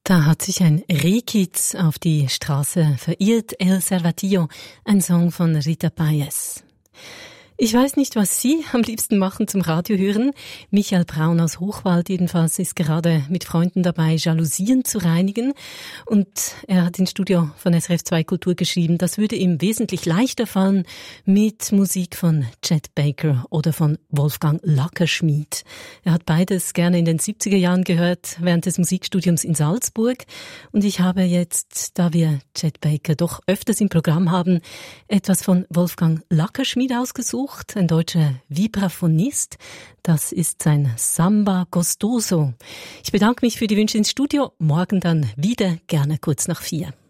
Da hat sich ein Rehkitz auf die Straße verirrt, El Servatillo, ein Song von Rita Páez. Ich weiß nicht, was Sie am liebsten machen zum Radio hören. Michael Braun aus Hochwald jedenfalls ist gerade mit Freunden dabei, Jalousien zu reinigen. Und er hat ins Studio von SRF 2 Kultur geschrieben, das würde ihm wesentlich leichter fallen mit Musik von Chet Baker oder von Wolfgang Lackerschmidt. Er hat beides gerne in den 70er Jahren gehört, während des Musikstudiums in Salzburg. Und ich habe jetzt, da wir Chet Baker doch öfters im Programm haben, etwas von Wolfgang Lackerschmidt ausgesucht. Ein deutscher Vibraphonist. Das ist sein Samba Gostoso. Ich bedanke mich für die Wünsche ins Studio. Morgen dann wieder, gerne kurz nach 4.